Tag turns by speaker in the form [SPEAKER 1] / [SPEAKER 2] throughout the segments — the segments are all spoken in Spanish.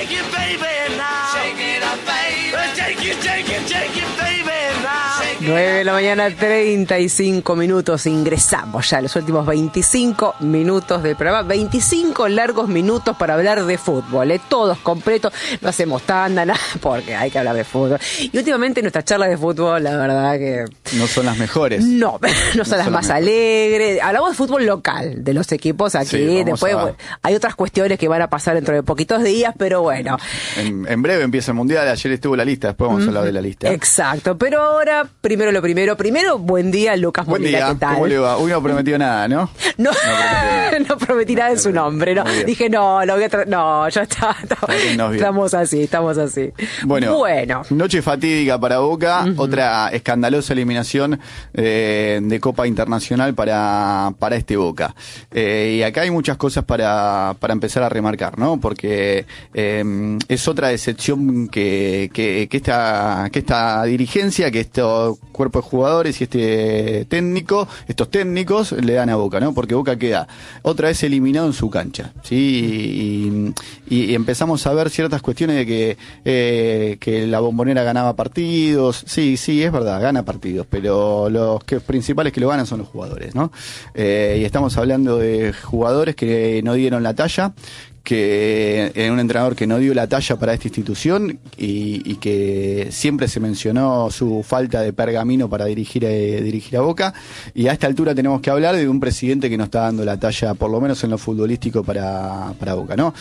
[SPEAKER 1] shake it, baby, now. Shake it up, baby. Shake it, shake it, shake it, baby, now.
[SPEAKER 2] 9 de la mañana, 35 minutos. Ingresamos ya a los últimos 25 minutos del programa. 25 largos minutos para hablar de fútbol, todos completos. No hacemos tanda, nada, porque hay que hablar de fútbol. Y últimamente nuestras charlas de fútbol, la verdad que...
[SPEAKER 3] no son las mejores.
[SPEAKER 2] No son las más alegres. Hablamos de fútbol local, de los equipos aquí.
[SPEAKER 3] Sí,
[SPEAKER 2] después hay otras cuestiones que van a pasar dentro de poquitos días, pero bueno.
[SPEAKER 3] En breve empieza el Mundial. Ayer estuvo la lista, después vamos a hablar de la lista.
[SPEAKER 2] Exacto, pero ahora, primero lo primero. Primero, buen día, Lucas
[SPEAKER 3] Buen
[SPEAKER 2] Molina,
[SPEAKER 3] día,
[SPEAKER 2] ¿qué tal?
[SPEAKER 3] ¿cómo le va? Uy, no prometió nada, ¿no?
[SPEAKER 2] No prometí nada en su nombre, ¿no? Dije, no, lo voy a no, ya está. Estamos así.
[SPEAKER 3] Bueno, noche fatídica para Boca, otra escandalosa eliminación de Copa Internacional para este Boca. Y acá hay muchas cosas para empezar a remarcar, ¿no? Porque es otra decepción que esta dirigencia, que estos cuerpos de jugadores y estos técnicos le dan a Boca, ¿no? Porque Boca queda otra vez eliminado en su cancha, ¿sí? Y empezamos a ver ciertas cuestiones de que la Bombonera ganaba partidos. Sí, es verdad, gana partidos, pero los principales que lo ganan son los jugadores, ¿no? Y estamos hablando de jugadores que no dieron la talla, que un entrenador que no dio la talla para esta institución y que siempre se mencionó su falta de pergamino para dirigir a Boca, y a esta altura tenemos que hablar de un presidente que no está dando la talla, por lo menos en lo futbolístico, para Boca, ¿no?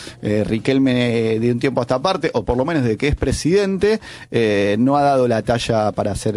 [SPEAKER 3] Riquelme, de un tiempo a esta parte, o por lo menos de que es presidente, no ha dado la talla para ser